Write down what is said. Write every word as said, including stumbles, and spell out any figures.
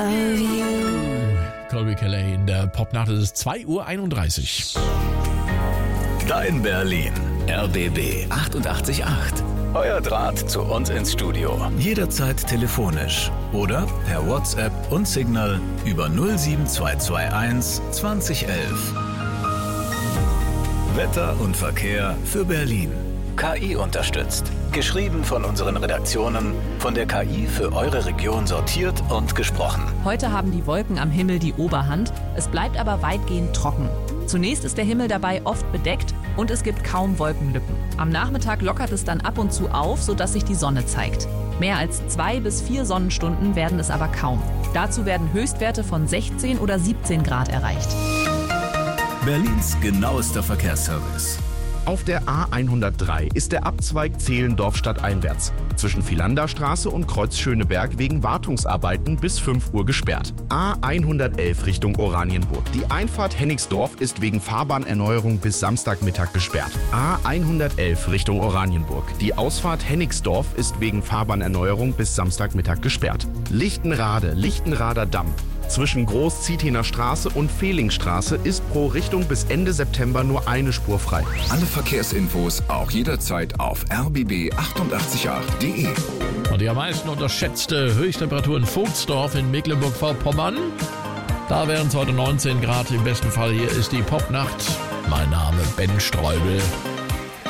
Colby Kelly in der Popnacht. Es ist zwei Uhr einunddreißig. Dein Berlin. R B B achtundachtzig Komma acht. Euer Draht zu uns ins Studio. Jederzeit telefonisch oder per WhatsApp und Signal über null sieben zwei zwei eins zwanzig elf. Wetter und Verkehr für Berlin. K I unterstützt. Geschrieben von unseren Redaktionen, von der K I für eure Region sortiert und gesprochen. Heute haben die Wolken am Himmel die Oberhand. Es bleibt aber weitgehend trocken. Zunächst ist der Himmel dabei oft bedeckt und es gibt kaum Wolkenlücken. Am Nachmittag lockert es dann ab und zu auf, sodass sich die Sonne zeigt. Mehr als zwei bis vier Sonnenstunden werden es aber kaum. Dazu werden Höchstwerte von sechzehn oder siebzehn Grad erreicht. Berlins genauester Verkehrsservice. Auf der A hundertdrei ist der Abzweig Zehlendorf stadteinwärts zwischen Philanderstraße und Kreuz Schöneberg wegen Wartungsarbeiten bis fünf Uhr gesperrt. A hundertelf Richtung Oranienburg. Die Einfahrt Hennigsdorf ist wegen Fahrbahnerneuerung bis Samstagmittag gesperrt. A hundertelf Richtung Oranienburg. Die Ausfahrt Hennigsdorf ist wegen Fahrbahnerneuerung bis Samstagmittag gesperrt. Lichtenrade, Lichtenrader Damm. Zwischen Groß-Zietener Straße und Fehlingstraße ist pro Richtung bis Ende September nur eine Spur frei. Alle Verkehrsinfos auch jederzeit auf r b b achtundachtzig Komma acht punkt d e. Und die am meisten unterschätzte Höchsttemperatur in Vogtsdorf in Mecklenburg-Vorpommern. Da wären es heute neunzehn Grad im besten Fall. Hier ist die Popnacht. Mein Name Ben Streubel.